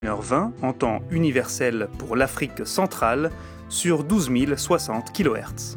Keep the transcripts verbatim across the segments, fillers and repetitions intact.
une heure vingt en temps universel pour l'Afrique centrale sur douze mille soixante kilohertz.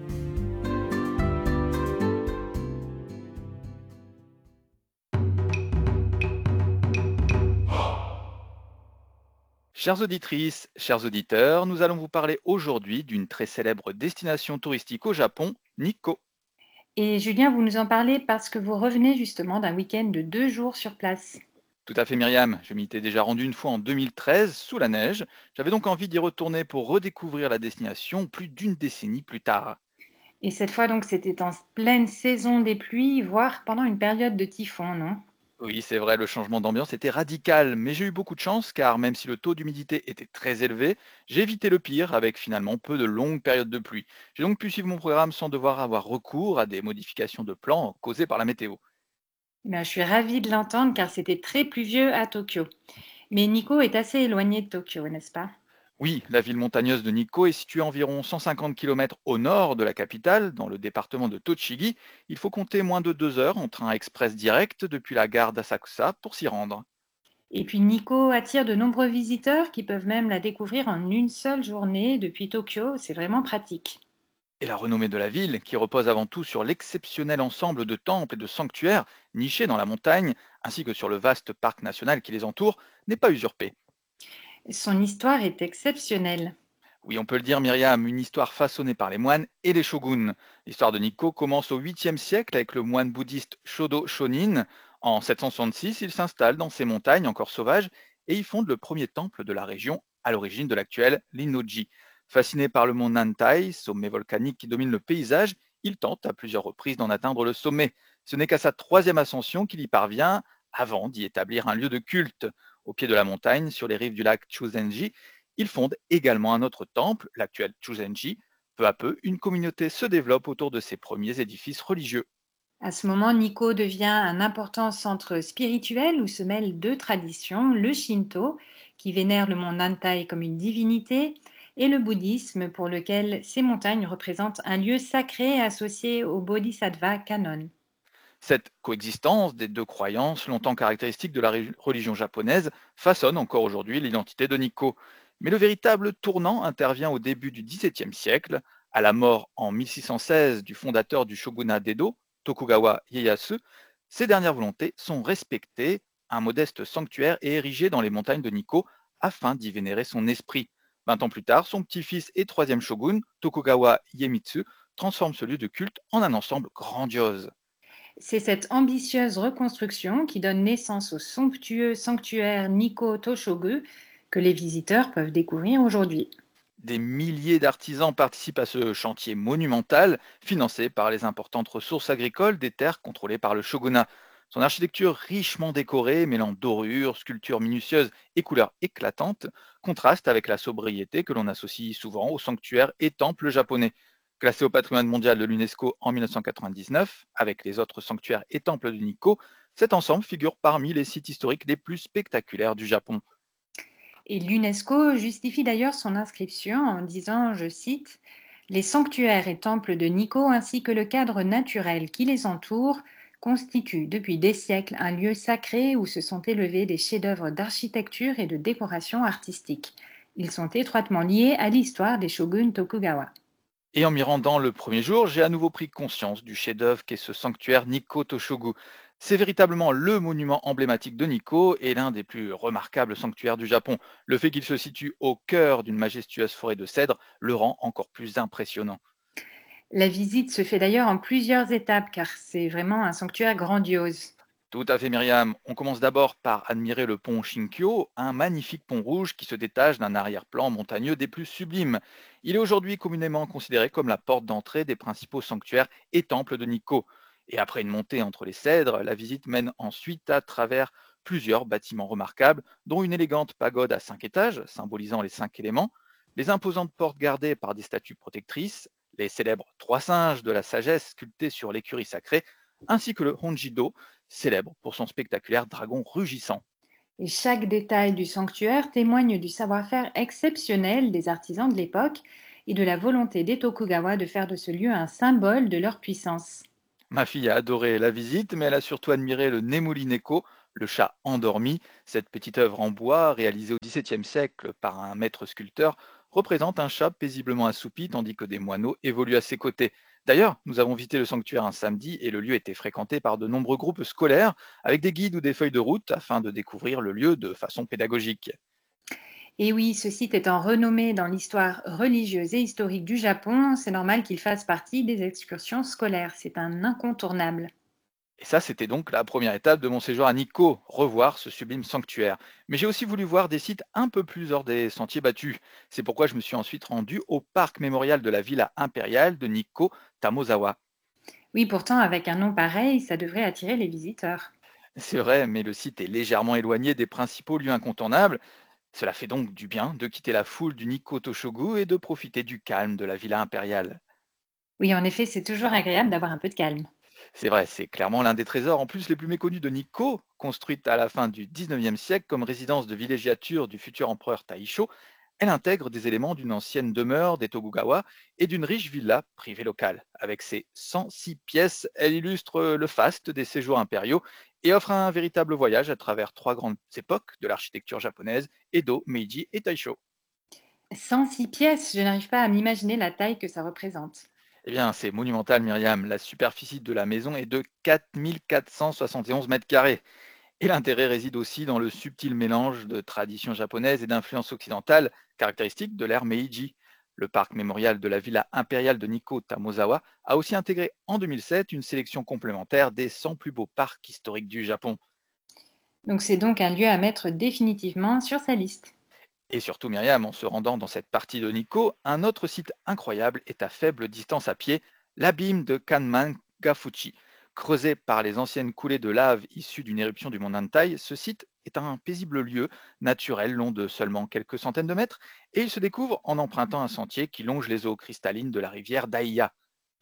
Chères auditrices, chers auditeurs, nous allons vous parler aujourd'hui d'une très célèbre destination touristique au Japon, Nikko. Et Julien, vous nous en parlez parce que vous revenez justement d'un week-end de deux jours sur place. Tout à fait Myriam, je m'y étais déjà rendu une fois en deux mille treize, sous la neige. J'avais donc envie d'y retourner pour redécouvrir la destination plus d'une décennie plus tard. Et cette fois donc, c'était en pleine saison des pluies, voire pendant une période de typhon, non? Oui, c'est vrai, le changement d'ambiance était radical, mais j'ai eu beaucoup de chance car même si le taux d'humidité était très élevé, j'ai évité le pire avec finalement peu de longues périodes de pluie. J'ai donc pu suivre mon programme sans devoir avoir recours à des modifications de plan causées par la météo. Eh bien, je suis ravie de l'entendre car c'était très pluvieux à Tokyo. Mais Nikko est assez éloigné de Tokyo, n'est-ce pas? Oui, la ville montagneuse de Nikko est située à environ cent cinquante kilomètres au nord de la capitale, dans le département de Tochigi. Il faut compter moins de deux heures en train express direct depuis la gare d'Asakusa pour s'y rendre. Et puis Nikko attire de nombreux visiteurs qui peuvent même la découvrir en une seule journée depuis Tokyo. C'est vraiment pratique. Et la renommée de la ville, qui repose avant tout sur l'exceptionnel ensemble de temples et de sanctuaires nichés dans la montagne, ainsi que sur le vaste parc national qui les entoure, n'est pas usurpée. Son histoire est exceptionnelle. Oui, on peut le dire, Myriam, une histoire façonnée par les moines et les shoguns. L'histoire de Nikko commence au huitième siècle avec le moine bouddhiste Shodo Shonin. En sept cent soixante-six, il s'installe dans ces montagnes encore sauvages et y fonde le premier temple de la région, à l'origine de l'actuel Rinnoji. Fasciné par le mont Nantai, sommet volcanique qui domine le paysage, il tente à plusieurs reprises d'en atteindre le sommet. Ce n'est qu'à sa troisième ascension qu'il y parvient, avant d'y établir un lieu de culte. Au pied de la montagne, sur les rives du lac Chuzenji, il fonde également un autre temple, l'actuel Chuzenji. Peu à peu, une communauté se développe autour de ses premiers édifices religieux. À ce moment, Nikko devient un important centre spirituel où se mêlent deux traditions, le Shinto, qui vénère le mont Nantai comme une divinité, et le bouddhisme, pour lequel ces montagnes représentent un lieu sacré associé au Bodhisattva Kanon. Cette coexistence des deux croyances, longtemps caractéristique de la ré- religion japonaise, façonne encore aujourd'hui l'identité de Nikko. Mais le véritable tournant intervient au début du dix-septième siècle, à la mort en mille six cent seize du fondateur du shogunat d'Edo, Tokugawa Ieyasu. Ces dernières volontés sont respectées, un modeste sanctuaire est érigé dans les montagnes de Nikko afin d'y vénérer son esprit. Vingt ans plus tard, son petit-fils et troisième shogun, Tokugawa Iemitsu, transforme ce lieu de culte en un ensemble grandiose. C'est cette ambitieuse reconstruction qui donne naissance au somptueux sanctuaire Nikko Toshogu que les visiteurs peuvent découvrir aujourd'hui. Des milliers d'artisans participent à ce chantier monumental, financé par les importantes ressources agricoles des terres contrôlées par le shogunat. Son architecture richement décorée, mêlant dorures, sculptures minutieuses et couleurs éclatantes, contraste avec la sobriété que l'on associe souvent aux sanctuaires et temples japonais. Classé au patrimoine mondial de l'UNESCO en mille neuf cent quatre-vingt-dix-neuf, avec les autres sanctuaires et temples de Nikko, cet ensemble figure parmi les sites historiques les plus spectaculaires du Japon. Et l'UNESCO justifie d'ailleurs son inscription en disant, je cite, les sanctuaires et temples de Nikko ainsi que le cadre naturel qui les entoure constituent depuis des siècles un lieu sacré où se sont élevés des chefs-d'œuvre d'architecture et de décoration artistique. Ils sont étroitement liés à l'histoire des shoguns Tokugawa. Et en m'y rendant le premier jour, j'ai à nouveau pris conscience du chef-d'œuvre qu'est ce sanctuaire Nikko Toshogu. C'est véritablement le monument emblématique de Nikko et l'un des plus remarquables sanctuaires du Japon. Le fait qu'il se situe au cœur d'une majestueuse forêt de cèdres le rend encore plus impressionnant. La visite se fait d'ailleurs en plusieurs étapes car c'est vraiment un sanctuaire grandiose. Tout à fait Myriam. On commence d'abord par admirer le pont Shinkyo, un magnifique pont rouge qui se détache d'un arrière-plan montagneux des plus sublimes. Il est aujourd'hui communément considéré comme la porte d'entrée des principaux sanctuaires et temples de Nikko. Et après une montée entre les cèdres, la visite mène ensuite à travers plusieurs bâtiments remarquables, dont une élégante pagode à cinq étages, symbolisant les cinq éléments, les imposantes portes gardées par des statues protectrices, les célèbres trois singes de la sagesse sculptés sur l'écurie sacrée, ainsi que le Honjido, célèbre pour son spectaculaire dragon rugissant. Et chaque détail du sanctuaire témoigne du savoir-faire exceptionnel des artisans de l'époque et de la volonté des Tokugawa de faire de ce lieu un symbole de leur puissance. Ma fille a adoré la visite, mais elle a surtout admiré le Nemuri Neko, Le chat endormi, cette petite œuvre en bois réalisée au dix-septième siècle par un maître sculpteur, représente un chat paisiblement assoupi tandis que des moineaux évoluent à ses côtés. D'ailleurs, nous avons visité le sanctuaire un samedi et le lieu était fréquenté par de nombreux groupes scolaires avec des guides ou des feuilles de route afin de découvrir le lieu de façon pédagogique. Et oui, ce site étant renommé dans l'histoire religieuse et historique du Japon, c'est normal qu'il fasse partie des excursions scolaires. C'est un incontournable. Et ça, c'était donc la première étape de mon séjour à Nikko, revoir ce sublime sanctuaire. Mais j'ai aussi voulu voir des sites un peu plus hors des sentiers battus. C'est pourquoi je me suis ensuite rendu au parc mémorial de la villa impériale de Nikko Tamozawa. Oui, pourtant, avec un nom pareil, ça devrait attirer les visiteurs. C'est vrai, mais le site est légèrement éloigné des principaux lieux incontournables. Cela fait donc du bien de quitter la foule du Nikko Toshogu et de profiter du calme de la villa impériale. Oui, en effet, c'est toujours agréable d'avoir un peu de calme. C'est vrai, c'est clairement l'un des trésors en plus les plus méconnus de Nikko, construite à la fin du dix-neuvième siècle comme résidence de villégiature du futur empereur Taisho. Elle intègre des éléments d'une ancienne demeure des Tokugawa et d'une riche villa privée locale. Avec ses cent six pièces, elle illustre le faste des séjours impériaux et offre un véritable voyage à travers trois grandes époques de l'architecture japonaise, Edo, Meiji et Taisho. cent six pièces, je n'arrive pas à m'imaginer la taille que ça représente. Eh bien, c'est monumental, Myriam. La superficie de la maison est de quatre mille quatre cent soixante et onze mètres carrés. Et l'intérêt réside aussi dans le subtil mélange de tradition japonaise et d'influence occidentale, caractéristique de l'ère Meiji. Le parc mémorial de la villa impériale de Nikko Tamozawa a aussi intégré en deux mille sept une sélection complémentaire des cent plus beaux parcs historiques du Japon. Donc c'est donc un lieu à mettre définitivement sur sa liste. Et surtout, Myriam, en se rendant dans cette partie de Nikko, un autre site incroyable est à faible distance à pied, l'abîme de Kanman-gafuchi. Creusé par les anciennes coulées de lave issues d'une éruption du mont Nantai, ce site est un paisible lieu naturel long de seulement quelques centaines de mètres et il se découvre en empruntant un sentier qui longe les eaux cristallines de la rivière Daiya.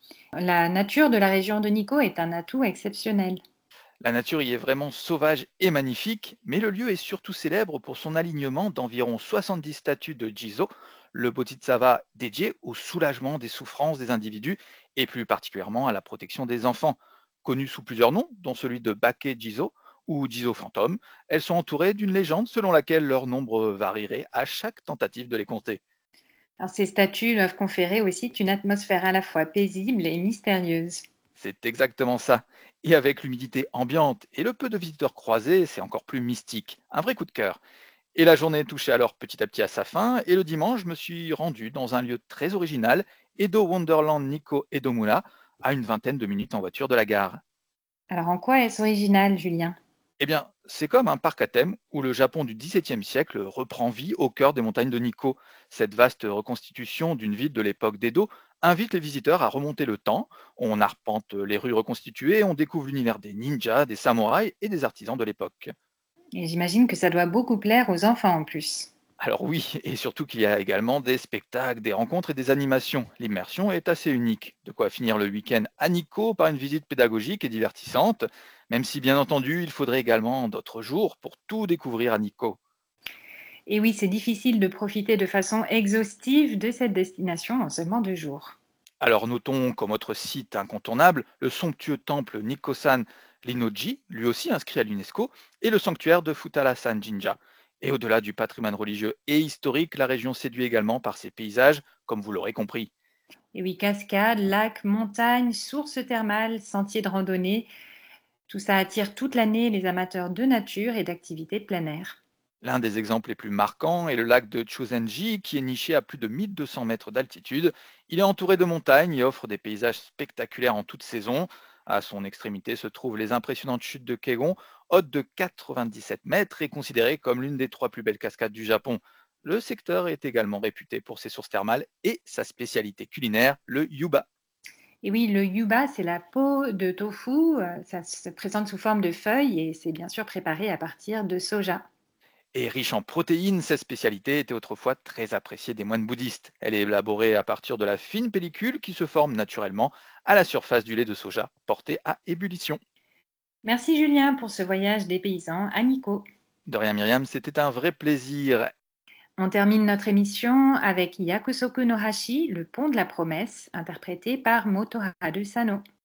La nature de la région de Nikko est un atout exceptionnel. La nature y est vraiment sauvage et magnifique, mais le lieu est surtout célèbre pour son alignement d'environ soixante-dix statues de Jizo, le bodhisattva dédié au soulagement des souffrances des individus et plus particulièrement à la protection des enfants. Connues sous plusieurs noms, dont celui de Bake Jizo ou Jizo fantôme, elles sont entourées d'une légende selon laquelle leur nombre varierait à chaque tentative de les compter. Alors, ces statues doivent conférer au site une atmosphère à la fois paisible et mystérieuse. C'est exactement ça. Et avec l'humidité ambiante et le peu de visiteurs croisés, c'est encore plus mystique. Un vrai coup de cœur. Et la journée touchait alors petit à petit à sa fin, et le dimanche, je me suis rendu dans un lieu très original, Edo Wonderland Nikko Edomura, à une vingtaine de minutes en voiture de la gare. Alors en quoi est-ce original, Julien? Eh bien, c'est comme un parc à thème où le Japon du dix-septième siècle reprend vie au cœur des montagnes de Nikko. Cette vaste reconstitution d'une ville de l'époque d'Edo invite les visiteurs à remonter le temps. On arpente les rues reconstituées, on découvre l'univers des ninjas, des samouraïs et des artisans de l'époque. Et j'imagine que ça doit beaucoup plaire aux enfants en plus. Alors oui, et surtout qu'il y a également des spectacles, des rencontres et des animations. L'immersion est assez unique. De quoi finir le week-end à Nikko par une visite pédagogique et divertissante, même si bien entendu il faudrait également d'autres jours pour tout découvrir à Nikko. Et oui, c'est difficile de profiter de façon exhaustive de cette destination en seulement deux jours. Alors notons comme autre site incontournable le somptueux temple Nikkosan Rinnoji, lui aussi inscrit à l'UNESCO, et le sanctuaire de Futarasan Jinja. Et au-delà du patrimoine religieux et historique, la région séduit également par ses paysages, comme vous l'aurez compris. Et oui, cascades, lacs, montagnes, sources thermales, sentiers de randonnée, tout ça attire toute l'année les amateurs de nature et d'activités de plein air. L'un des exemples les plus marquants est le lac de Chozenji, qui est niché à plus de mille deux cents mètres d'altitude. Il est entouré de montagnes et offre des paysages spectaculaires en toute saison. À son extrémité se trouvent les impressionnantes chutes de Kegon, hautes de quatre-vingt-dix-sept mètres et considérées comme l'une des trois plus belles cascades du Japon. Le secteur est également réputé pour ses sources thermales et sa spécialité culinaire, le yuba. Et oui, le yuba, c'est la peau de tofu, euh, ça se présente sous forme de feuilles et c'est bien sûr préparé à partir de soja. Et riche en protéines, cette spécialité était autrefois très appréciée des moines bouddhistes. Elle est élaborée à partir de la fine pellicule qui se forme naturellement à la surface du lait de soja porté à ébullition. Merci Julien pour ce voyage des paysans à Nikko. De rien Myriam, c'était un vrai plaisir. On termine notre émission avec Yakusoku no Hashi, le pont de la promesse, interprété par Motoharu Sano.